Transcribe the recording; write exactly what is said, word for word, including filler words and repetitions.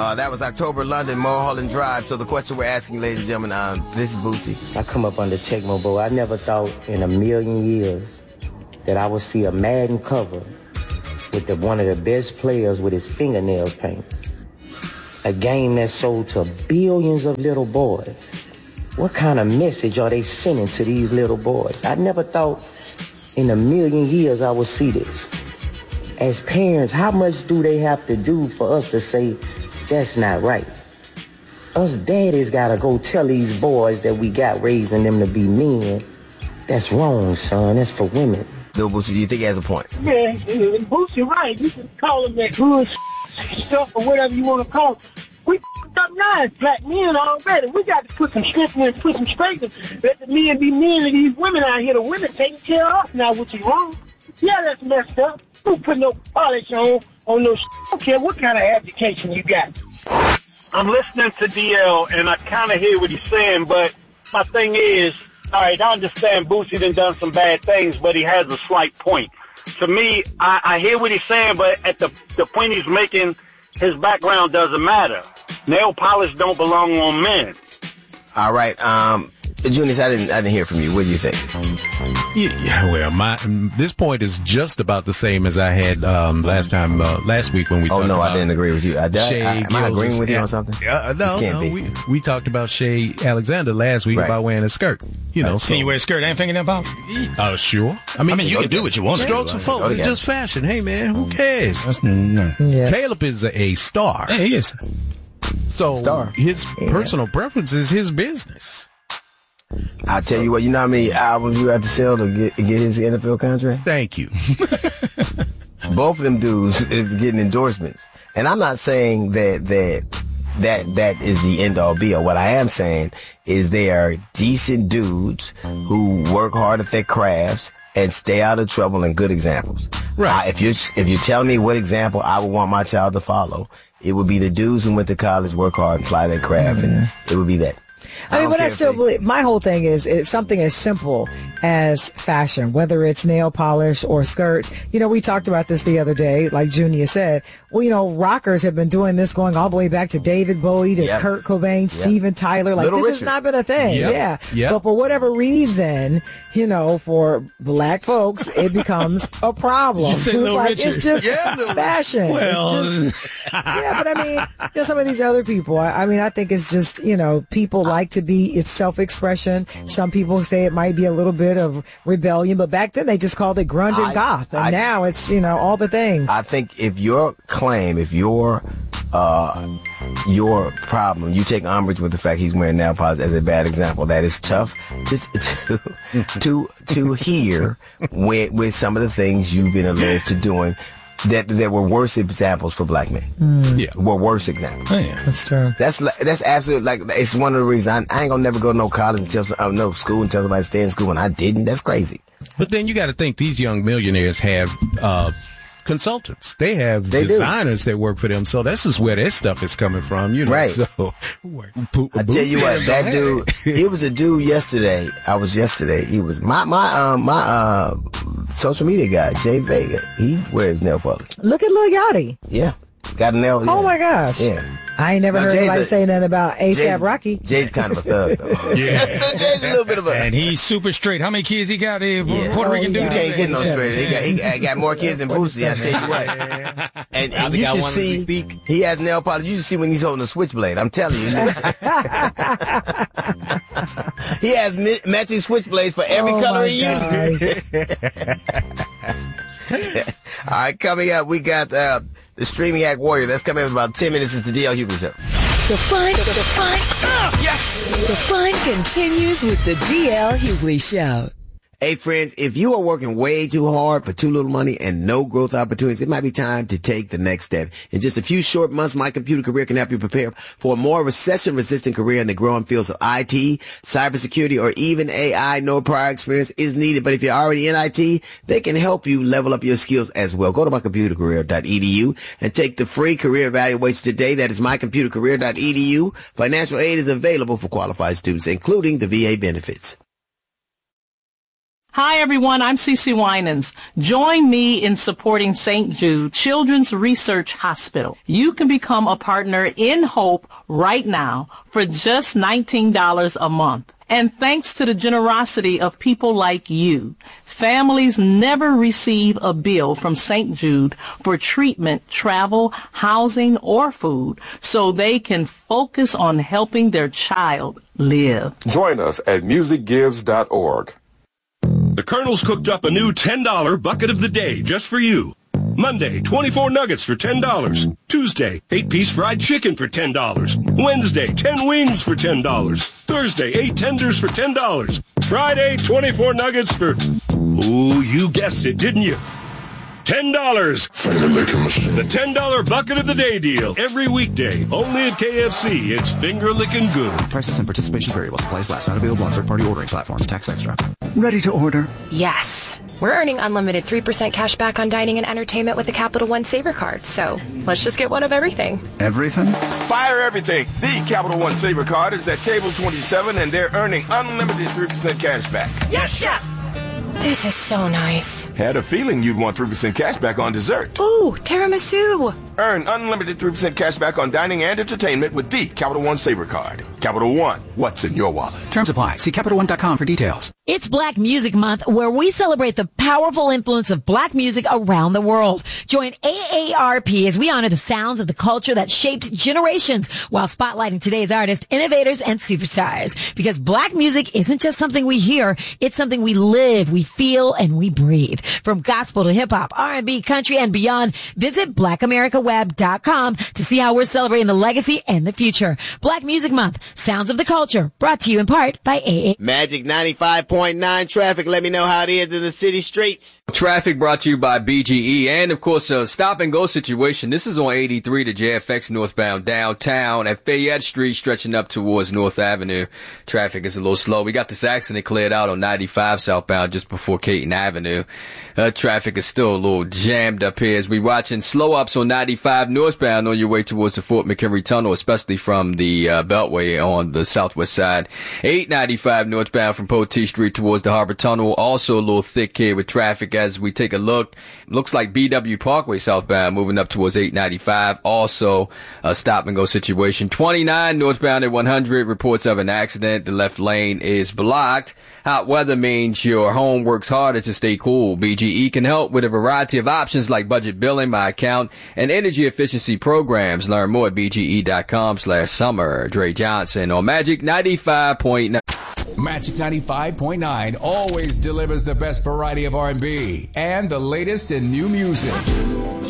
Uh, that was October London, Mulholland Drive. So the question we're asking, ladies and gentlemen, um, this is Bootsy. I come up under Tecmo Bowl. I never thought in a million years that I would see a Madden cover with the, one of the best players with his fingernails painted. A game that sold to billions of little boys. What kind of message are they sending to these little boys? I never thought in a million years I would see this. As parents, how much do they have to do for us to say, that's not right? Us daddies gotta go tell these boys that we got raising them to be men. That's wrong, son. That's for women. Bill Bootsy, do you think he has a point? Yeah, Bootsy, right. You can call him that good stuff or whatever you want to call it. We f***ed up nine black men already. We got to put some strengthening and put some straightening. Let the men be men and these women out here, the women taking care of us now, which is wrong. Yeah, that's messed up. Don't put no polish on, on no shit. I don't care what kind of education you got. I'm listening to D L, and I kind of hear what he's saying, but my thing is, all right, I understand Bootsy done done some bad things, but he has a slight point. To me, I, I hear what he's saying, but at the the point he's making, his background doesn't matter. Nail polish don't belong on men. All right, um, Junius, I didn't, I didn't hear from you. What do you think? Yeah, well, my this point is just about the same as I had um, last time, uh, last week when we. Oh talked no, about I didn't agree with you. I, I, I, am I agreeing with you on something? Uh, no, no. Be. We we talked about Shay Alexander last week right. about wearing a skirt. You know, right. so. Can you wear a skirt and fingernail polish? Uh, sure. I mean, I mean, you can do what you want. Strokes for folks. It's just fashion. Hey, man, who cares? That's, no. Yeah. Caleb is a, a star. Yeah, he is. So star. his yeah. personal preference is his business. I'll tell you what, you know how many albums you have to sell to get, get his N F L contract? Thank you. Both of them dudes is getting endorsements. And I'm not saying that that that that is the end all be all. What I am saying is they are decent dudes who work hard at their crafts and stay out of trouble and good examples. Right. Uh, if you if you tell me what example I would want my child to follow, it would be the dudes who went to college, work hard, and fly their craft, mm-hmm. and it would be that. I, I mean, but I still believe, my whole thing is, it's something as simple as fashion, whether it's nail polish or skirts. You know, we talked about this the other day, like Junior said. Well, you know, rockers have been doing this going all the way back to David Bowie, to yep. Kurt Cobain, yep. Steven Tyler. Like, Little this Richard. has not been a thing. Yep. Yeah. Yep. But for whatever reason, you know, for black folks, it becomes a problem. You said it's Little like, Richard. It's just yeah, fashion. Well. It's just, yeah, but I mean, you know, some of these other people, I, I mean, I think it's just, you know, people like to be, it's self-expression. Some people say it might be a little bit of rebellion, but back then they just called it grunge and I, goth, and I, now it's, you know, all the things. I think if your claim, if your uh, your problem, you take umbrage with the fact he's wearing nail polish as a bad example, that is tough just to to to hear with with some of the things you've been alleged to doing. That there were worse examples for black men. Mm. Yeah, were worse examples. Oh, yeah. That's true. That's that's absolutely like it's one of the reasons I, I ain't gonna never go to no college and tell some, uh, no school and tell somebody to stay in school, and I didn't. That's crazy. But then you got to think these young millionaires have uh, consultants. They have they designers do. that work for them. So this is where their stuff is coming from. You know, right? So I tell you what, that dude. He was a dude yesterday. I was yesterday. He was my my um my uh social media guy, Jay Vega. He wears nail polish. Look at Lil Yachty. Yeah, got a nail. Oh yeah. my gosh. Yeah. I ain't never no, heard Jay's anybody a, say nothing about ASAP Rocky. Jay's kind of a thug, though. Yeah. So Jay's a little bit of a... And he's super straight. How many kids he got here? Yeah. Puerto Rican oh, dude? He can't get no straight. He got, he got, he got more kids than Bootsy, I tell you what. And, and you should see, he has nail polish. You should see when he's holding a switchblade. I'm telling you. He has matching switchblades for every oh color he uses. All right, coming up, we got... Uh, the Streaming Act Warrior. That's coming up in about ten minutes. It's the D L Hughley Show. The fun, the, the fun, uh, yes! The fun continues with the D L Hughley Show. Hey, friends, if you are working way too hard for too little money and no growth opportunities, it might be time to take the next step. In just a few short months, My Computer Career can help you prepare for a more recession-resistant career in the growing fields of I T, cybersecurity, or even A I. No prior experience is needed, but if you're already in I T, they can help you level up your skills as well. Go to my computer career dot e d u and take the free career evaluation today. That is my computer career dot e d u. Financial aid is available for qualified students, including the V A benefits. Hi, everyone. I'm Cece Winans. Join me in supporting Saint Jude Children's Research Hospital. You can become a partner in Hope right now for just nineteen dollars a month. And thanks to the generosity of people like you, families never receive a bill from Saint Jude for treatment, travel, housing, or food, so they can focus on helping their child live. Join us at music gives dot org. The Colonel's cooked up a new ten dollar bucket of the day just for you. Monday, twenty-four nuggets for ten dollars. Tuesday, eight piece fried chicken for ten dollars. Wednesday, ten wings for ten dollars. Thursday, eight tenders for ten dollars. Friday, twenty-four nuggets for... Ooh, you guessed it, didn't you? ten dollars. The ten dollar bucket of the day deal. Every weekday. Only at K F C. It's finger-licking good. Prices and participation variable. Supplies last. Not available on third-party ordering platforms. Tax extra. Ready to order? Yes. We're earning unlimited three percent cash back on dining and entertainment with the Capital One Saver Card. So let's just get one of everything. Everything? Fire everything. The Capital One Saver Card is at table twenty-seven, and they're earning unlimited three percent cash back. Yes, Chef! This is so nice. Had a feeling you'd want three percent cash back on dessert. Ooh, tiramisu. Earn unlimited three percent cash back on dining and entertainment with the Capital One Saver Card. Capital One, what's in your wallet? Terms apply. See Capital One dot com for details. It's Black Music Month, where we celebrate the powerful influence of black music around the world. Join A A R P as we honor the sounds of the culture that shaped generations while spotlighting today's artists, innovators, and superstars. Because black music isn't just something we hear, it's something we live, we feel, and we breathe. From gospel to hip-hop, R and B, country, and beyond, visit black america web dot com to see how we're celebrating the legacy and the future. Black Music Month, Sounds of the Culture, brought to you in part by A A. Magic ninety-five point nine traffic. Let me know how it is in the city streets. Traffic brought to you by B G E, and of course a stop and go situation. This is on eighty-three to J F X northbound downtown at Fayette Street, stretching up towards North Avenue. Traffic is a little slow. We got this accident cleared out on ninety-five southbound just before Caton Avenue. Uh, traffic is still a little jammed up here as we watching slow ups on ninety-five northbound on your way towards the Fort McHenry Tunnel, especially from the uh, Beltway on the southwest side. eight ninety-five northbound from Poteet Street towards the Harbor Tunnel, also a little thick here with traffic as we take a look. Looks like B W Parkway southbound moving up towards eight ninety-five, also a stop and go situation. twenty-nine northbound at one hundred, reports of an accident. The left lane is blocked. Hot weather means your home works harder to stay cool. B G E can help with a variety of options like budget billing by account and energy efficiency programs. Learn more at B G E dot com slash summer. Dre Johnson on Magic ninety-five point nine. Magic ninety-five point nine always delivers the best variety of R and B and the latest in new music.